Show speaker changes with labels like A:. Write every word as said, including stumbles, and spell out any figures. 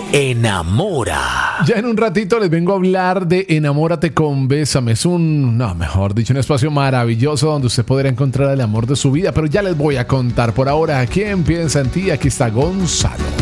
A: te enamora.
B: Ya en un ratito les vengo a hablar de Enamórate con Bésame. Es un, no, mejor dicho, un espacio maravilloso donde usted podrá encontrar el amor de su vida. Pero ya les voy a contar. Por ahora, ¿quién piensa en ti? Aquí está Gonzalo.